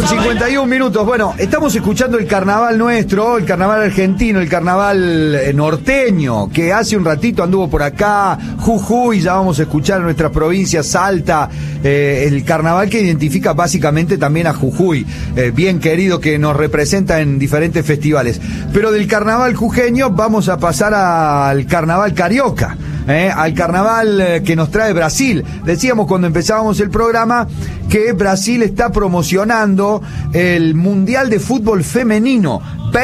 8:51 minutos. Bueno, estamos escuchando el carnaval nuestro, el carnaval argentino, el carnaval norteño, que hace un ratito anduvo por acá, Jujuy, ya vamos a escuchar en nuestra provincia, Salta, el carnaval que identifica básicamente también a Jujuy, bien querido, que nos representa en diferentes festivales. Pero del carnaval jujeño vamos a pasar al carnaval carioca. Al carnaval que nos trae Brasil. Decíamos cuando empezábamos el programa que Brasil está promocionando el Mundial de Fútbol Femenino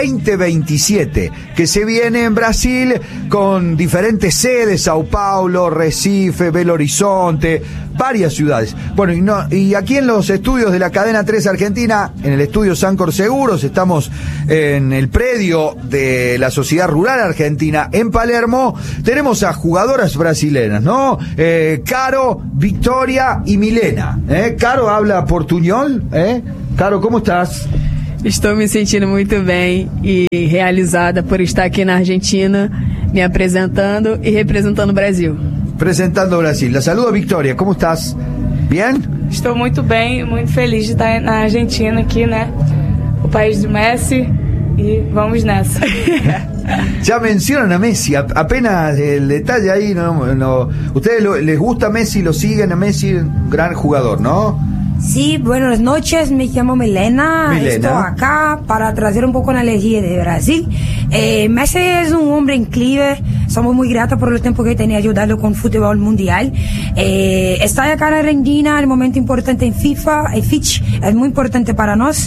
2027, que se viene en Brasil con diferentes sedes, Sao Paulo, Recife, Belo Horizonte, varias ciudades. Bueno, y aquí en los estudios de la Cadena 3 Argentina, en el estudio Sancor Seguros, estamos en el predio de la Sociedad Rural Argentina en Palermo. Tenemos a jugadoras brasileñas, ¿no? Caro, Victoria y Milena. Caro habla portuñol, Caro, ¿cómo estás? Estou me sentindo muito bem e realizada por estar aqui na Argentina, me apresentando e representando o Brasil. Presentando Brasil. La saludo, Victoria. ¿Cómo estás? ¿Bien? Estou muito bem, muito feliz de estar na Argentina aqui, né? O país do Messi, e vamos nessa. Ya mencionan a Messi, apenas el detalle ahí, no. ¿Ustedes les gusta Messi, lo siguen a Messi? Un gran jugador, ¿no? Sí, buenas noches, me llamo Milena. Estoy acá para traer un poco la alegría de Brasil. Messi es un hombre increíble, somos muy gratos por el tiempo que tiene ayudado con fútbol mundial. Estar acá en Argentina, el momento importante en FIFA, en Fitch, es muy importante para nosotros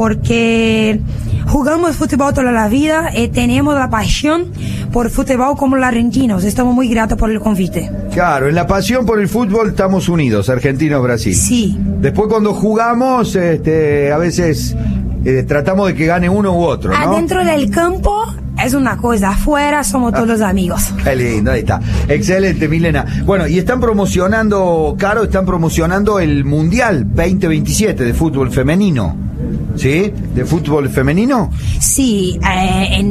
porque jugamos fútbol toda la vida y tenemos la pasión por fútbol como los argentinos. Estamos muy gratos por el convite. Claro, en la pasión por el fútbol estamos unidos, argentinos-Brasil. Sí. Después cuando jugamos, a veces tratamos de que gane uno u otro, ¿no? Adentro del campo es una cosa, afuera somos todos amigos. Qué lindo, ahí está. Excelente, Milena. Bueno, y están promocionando, Caro, el Mundial 2027 de fútbol femenino. ¿Sí? ¿De fútbol femenino? Sí, en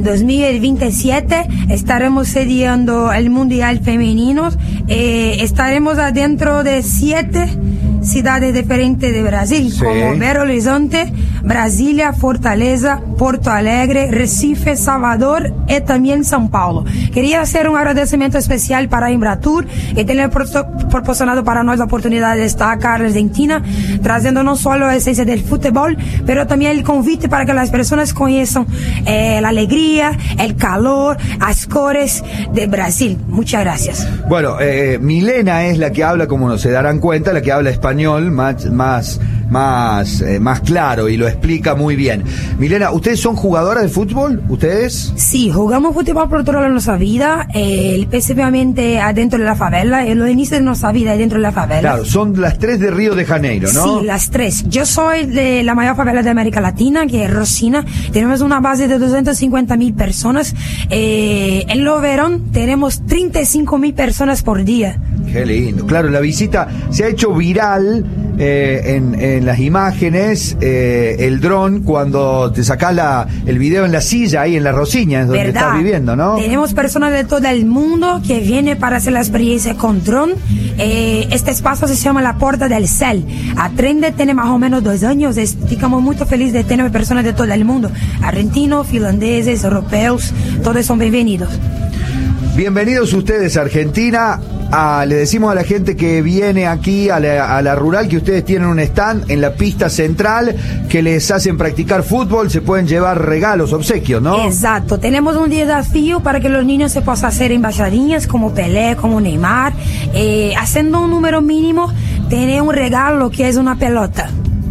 2027 estaremos sediando el Mundial Femenino. Estaremos adentro de 7 ciudades diferentes de Brasil, sí, como Belo Horizonte, Brasilia, Fortaleza, Porto Alegre, Recife, Salvador y también São Paulo. Quería hacer un agradecimiento especial para Embratur y tener proporcionado para nosotros la oportunidad de estar acá en Argentina, trayendo no solo la esencia del fútbol, pero también el convite para que las personas conozcan la alegría, el calor, las cores de Brasil. Muchas gracias. Bueno, Milena es la que habla, como se darán cuenta, la que habla español más claro y lo explica muy bien. Milena, ¿ustedes son jugadoras de fútbol? ¿Ustedes? Sí, jugamos fútbol por toda nuestra vida, específicamente adentro de la favela, en los inicios de nuestra vida adentro de la favela. Claro, son las 3 de Río de Janeiro, ¿no? Sí, las 3. Yo soy de la mayor favela de América Latina, que es Rosina. Tenemos una base de 250.000 personas. En lo verón tenemos 35.000 personas por día. Qué lindo. Claro, la visita se ha hecho viral en las imágenes, el dron, cuando te sacás el video en la silla, ahí en la Rosiña, es donde estás viviendo, ¿no? Tenemos personas de todo el mundo que vienen para hacer la experiencia con dron. Este espacio se llama La Puerta del Cel. A Trende tiene más o menos 2 años. Estamos muy felices de tener personas de todo el mundo. Argentinos, finlandeses, europeos, todos son bienvenidos. Bienvenidos ustedes a Argentina. Le decimos a la gente que viene aquí a la rural que ustedes tienen un stand en la pista central que les hacen practicar fútbol, se pueden llevar regalos, obsequios, ¿no? Exacto, tenemos un desafío para que los niños se puedan hacer embaixadinhas como Pelé, como Neymar, haciendo un número mínimo, tener un regalo que es una pelota.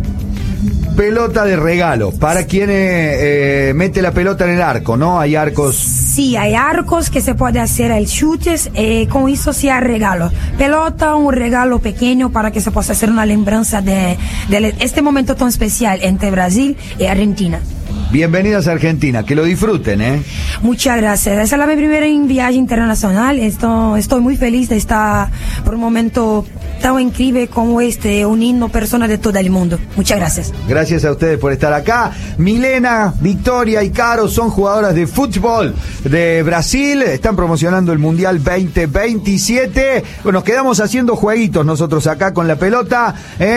Pelota de regalo, para quien mete la pelota en el arco, ¿no? Hay arcos. Sí, hay arcos que se puede hacer el chutes, con eso sí hay regalo. Pelota, un regalo pequeño para que se pueda hacer una lembranza de este momento tan especial entre Brasil y Argentina. Bienvenidas a Argentina, que lo disfruten, ¿eh? Muchas gracias. Esa es mi primera viaje internacional. Estoy muy feliz de estar por un momento tan increíble como uniendo personas de todo el mundo. Muchas gracias. Gracias a ustedes por estar acá. Milena, Victoria y Caro son jugadoras de fútbol de Brasil, están promocionando el Mundial 2027. Bueno, nos quedamos haciendo jueguitos nosotros acá con la pelota,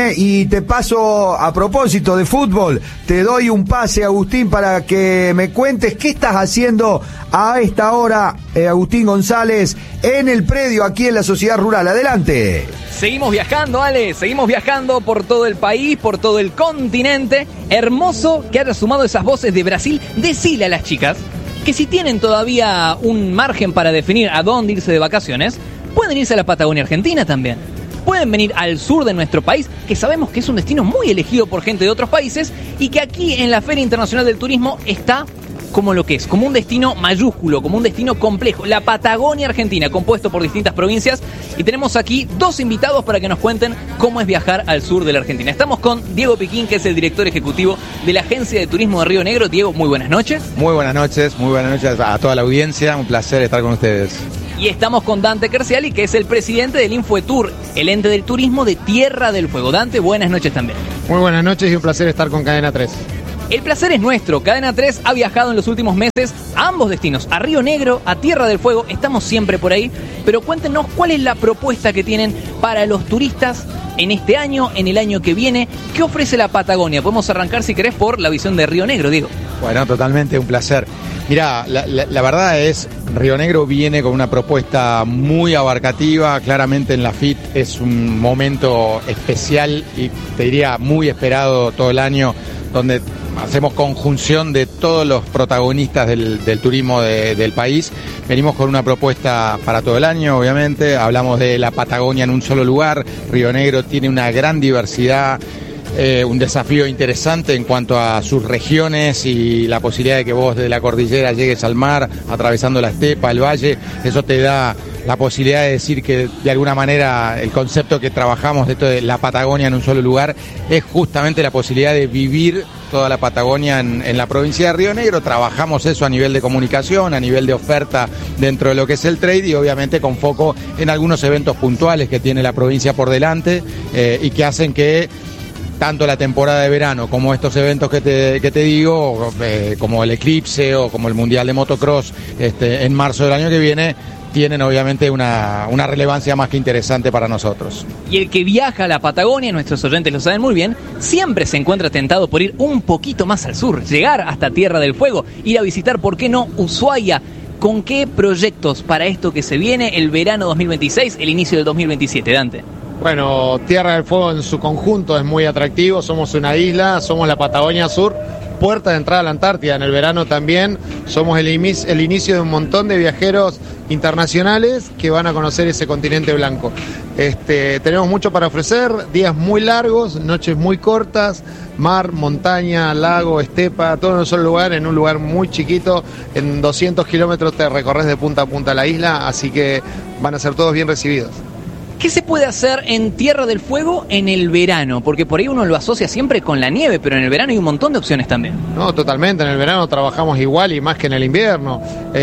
y te paso, a propósito de fútbol, te doy un pase, Agustín, para que me cuentes qué estás haciendo a esta hora, Agustín González, en el predio aquí en la Sociedad Rural. Adelante. Seguimos viajando, Ale, seguimos viajando por todo el país, por todo el continente. Hermoso que haya sumado esas voces de Brasil. Decile a las chicas que si tienen todavía un margen para definir a dónde irse de vacaciones, pueden irse a la Patagonia Argentina también. Pueden venir al sur de nuestro país, que sabemos que es un destino muy elegido por gente de otros países y que aquí en la Feria Internacional del Turismo está como lo que es, como un destino mayúsculo, como un destino complejo, la Patagonia Argentina, compuesto por distintas provincias, y tenemos aquí dos invitados para que nos cuenten cómo es viajar al sur de la Argentina. Estamos con Diego Piquín, que es el director ejecutivo de la Agencia de Turismo de Río Negro. Diego, muy buenas noches. Muy buenas noches a toda la audiencia, un placer estar con ustedes. Y estamos con Dante Kerciali, que es el presidente del Infoetour, el ente del turismo de Tierra del Fuego. Dante, buenas noches también. Muy buenas noches y un placer estar con Cadena 3. El placer es nuestro. Cadena 3 ha viajado en los últimos meses a ambos destinos, a Río Negro, a Tierra del Fuego. Estamos siempre por ahí, pero cuéntenos cuál es la propuesta que tienen para los turistas en este año, en el año que viene. ¿Qué ofrece la Patagonia? Podemos arrancar, si querés, por la visión de Río Negro, Diego. Bueno, totalmente, un placer. Mirá, la verdad es, Río Negro viene con una propuesta muy abarcativa. Claramente en la FIT es un momento especial y te diría muy esperado todo el año, donde hacemos conjunción de todos los protagonistas del turismo del país. Venimos con una propuesta para todo el año, obviamente. Hablamos de la Patagonia en un solo lugar. Río Negro tiene una gran diversidad, un desafío interesante en cuanto a sus regiones y la posibilidad de que vos desde la cordillera llegues al mar, atravesando la estepa, el valle. Eso te da la posibilidad de decir que de alguna manera el concepto que trabajamos de esto de la Patagonia en un solo lugar es justamente la posibilidad de vivir toda la Patagonia en la provincia de Río Negro. Trabajamos eso a nivel de comunicación, a nivel de oferta dentro de lo que es el trade y obviamente con foco en algunos eventos puntuales que tiene la provincia por delante, y que hacen que tanto la temporada de verano como estos eventos que te digo, como el Eclipse o como el Mundial de Motocross en marzo del año que viene, tienen obviamente una relevancia más que interesante para nosotros. Y el que viaja a la Patagonia, nuestros oyentes lo saben muy bien, siempre se encuentra tentado por ir un poquito más al sur, llegar hasta Tierra del Fuego, ir a visitar, ¿por qué no?, Ushuaia. ¿Con qué proyectos para esto que se viene, el verano 2026, el inicio del 2027, Dante? Bueno, Tierra del Fuego en su conjunto es muy atractivo, somos una isla, somos la Patagonia Sur, puerta de entrada a la Antártida. En el verano también somos el inicio de un montón de viajeros internacionales que van a conocer ese continente blanco. Tenemos mucho para ofrecer, días muy largos, noches muy cortas, mar, montaña, lago, estepa, todo en un solo lugar, en un lugar muy chiquito. En 200 kilómetros te recorres de punta a punta la isla, así que van a ser todos bien recibidos. ¿Qué se puede hacer en Tierra del Fuego en el verano? Porque por ahí uno lo asocia siempre con la nieve, pero en el verano hay un montón de opciones también. No, totalmente, en el verano trabajamos igual y más que en el invierno.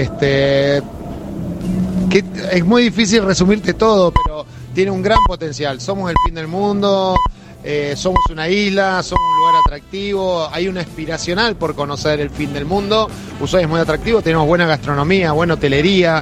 Que es muy difícil resumirte todo, pero tiene un gran potencial. Somos el fin del mundo, somos una isla, somos un lugar atractivo, hay una aspiracional por conocer el fin del mundo. Ushuaia es muy atractivo, tenemos buena gastronomía, buena hotelería,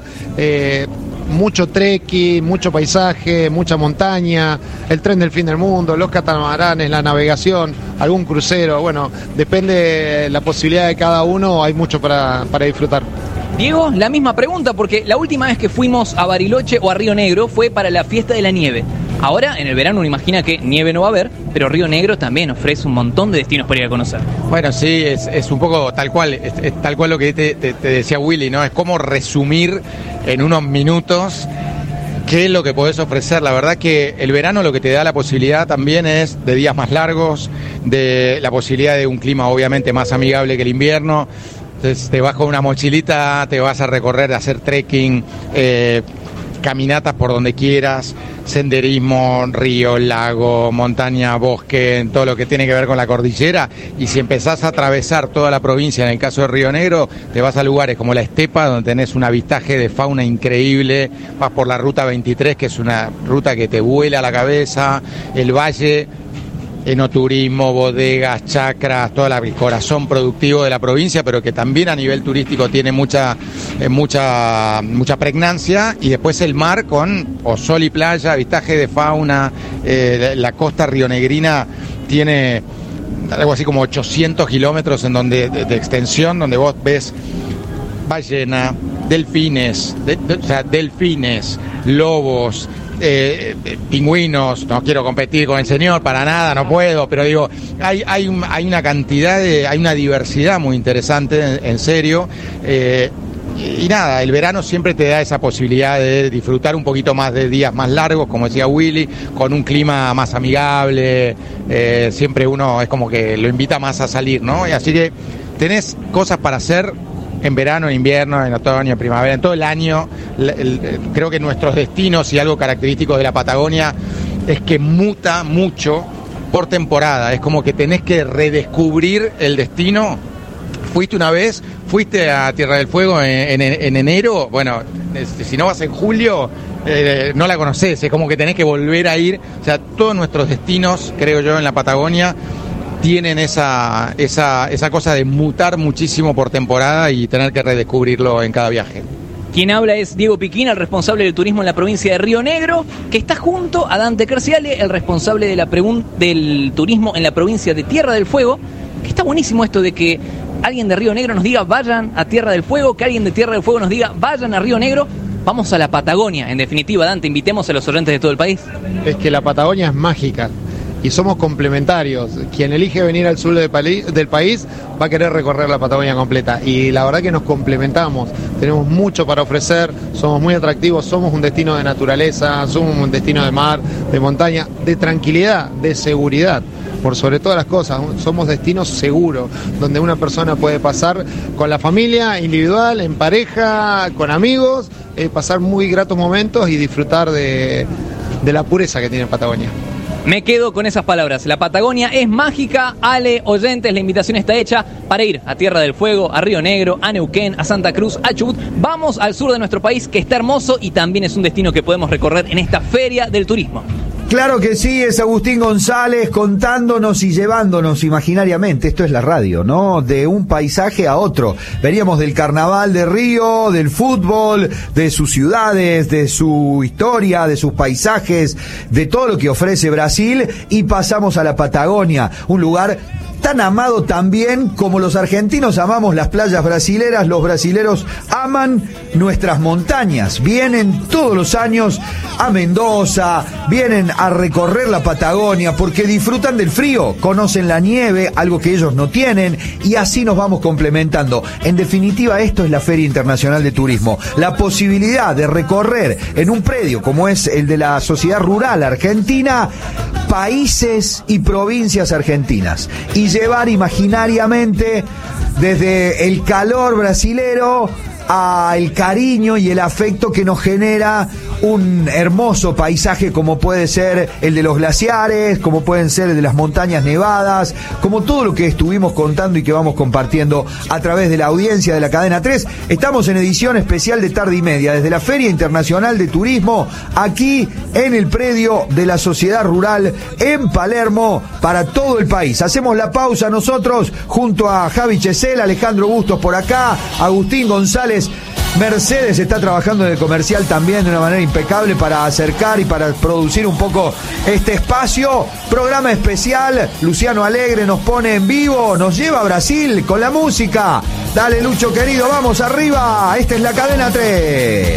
mucho trekking, mucho paisaje, mucha montaña, el tren del fin del mundo, los catamaranes, la navegación, algún crucero. Bueno, depende de la posibilidad de cada uno, hay mucho para disfrutar. Diego, la misma pregunta, porque la última vez que fuimos a Bariloche o a Río Negro fue para la fiesta de la nieve. Ahora, en el verano uno imagina que nieve no va a haber, pero Río Negro también ofrece un montón de destinos para ir a conocer. Bueno, sí, es un poco tal cual, es tal cual lo que te decía Willy, ¿no? Es como resumir en unos minutos qué es lo que podés ofrecer. La verdad que el verano lo que te da la posibilidad también es de días más largos, de la posibilidad de un clima obviamente más amigable que el invierno. Entonces te vas con una mochilita, te vas a recorrer, a hacer trekking, caminatas por donde quieras, senderismo, río, lago, montaña, bosque, todo lo que tiene que ver con la cordillera. Y si empezás a atravesar toda la provincia, en el caso de Río Negro, te vas a lugares como la estepa, donde tenés un avistaje de fauna increíble, vas por la ruta 23, que es una ruta que te vuela la cabeza, el valle, enoturismo, bodegas, chacras, todo el corazón productivo de la provincia, pero que también a nivel turístico tiene mucha pregnancia, y después el mar con sol y playa, avistaje de fauna. La costa rionegrina tiene algo así como 800 kilómetros de extensión, donde vos ves ballena, delfines, lobos, pingüinos. No quiero competir con el señor para nada, no puedo, pero digo, hay una cantidad hay una diversidad muy interesante, en serio. Y nada, el verano siempre te da esa posibilidad de disfrutar un poquito más de días más largos, como decía Willy, con un clima más amigable. Siempre uno es como que lo invita más a salir, ¿no? Y así que tenés cosas para hacer en verano, en invierno, en otoño, en primavera, en todo el año. Creo que nuestros destinos, y algo característico de la Patagonia, es que muta mucho por temporada. Es como que tenés que redescubrir el destino. Fuiste una vez, fuiste a Tierra del Fuego en enero, bueno, si no vas en julio, no la conocés, es como que tenés que volver a ir. O sea, todos nuestros destinos, creo yo, en la Patagonia tienen esa cosa de mutar muchísimo por temporada y tener que redescubrirlo en cada viaje. Quien habla es Diego Piquín, el responsable del turismo en la provincia de Río Negro, que está junto a Dante Kerciale, el responsable de del turismo en la provincia de Tierra del Fuego. Que está buenísimo esto de que alguien de Río Negro nos diga vayan a Tierra del Fuego, que alguien de Tierra del Fuego nos diga vayan a Río Negro. Vamos a la Patagonia, en definitiva, Dante, invitemos a los oyentes de todo el país. Es que la Patagonia es mágica y somos complementarios. Quien elige venir al sur del país va a querer recorrer la Patagonia completa, y la verdad que nos complementamos. Tenemos mucho para ofrecer, somos muy atractivos, somos un destino de naturaleza, somos un destino de mar, de montaña, de tranquilidad, de seguridad. Por sobre todas las cosas, somos destinos seguros, donde una persona puede pasar con la familia, individual, en pareja, con amigos, pasar muy gratos momentos y disfrutar de la pureza que tiene Patagonia. Me quedo con esas palabras. La Patagonia es mágica. Ale, oyentes, la invitación está hecha para ir a Tierra del Fuego, a Río Negro, a Neuquén, a Santa Cruz, a Chubut. Vamos al sur de nuestro país, que está hermoso y también es un destino que podemos recorrer en esta Feria del Turismo. Claro que sí, es Agustín González contándonos y llevándonos imaginariamente, esto es la radio, ¿no? De un paisaje a otro. Veníamos del carnaval de Río, del fútbol, de sus ciudades, de su historia, de sus paisajes, de todo lo que ofrece Brasil, y pasamos a la Patagonia, un lugar tan amado también como los argentinos amamos las playas brasileras. Los brasileros aman nuestras montañas, vienen todos los años a Mendoza, vienen a recorrer la Patagonia porque disfrutan del frío, conocen la nieve, algo que ellos no tienen, y así nos vamos complementando. En definitiva, esto es la Feria Internacional de Turismo, la posibilidad de recorrer en un predio como es el de la Sociedad Rural Argentina, países y provincias argentinas, y llevar imaginariamente desde el calor brasilero al cariño y el afecto que nos genera un hermoso paisaje como puede ser el de los glaciares, como pueden ser el de las montañas nevadas, como todo lo que estuvimos contando y que vamos compartiendo a través de la audiencia de la Cadena 3. Estamos en edición especial de Tarde y Media, desde la Feria Internacional de Turismo, aquí en el predio de la Sociedad Rural en Palermo, para todo el país. Hacemos la pausa nosotros junto a Javi Chesel, Alejandro Bustos por acá, Agustín González. Mercedes está trabajando en el comercial también de una manera impecable para acercar y para producir un poco este espacio. Programa especial, Luciano Alegre nos pone en vivo, nos lleva a Brasil con la música. Dale, Lucho querido, vamos arriba, esta es la Cadena 3.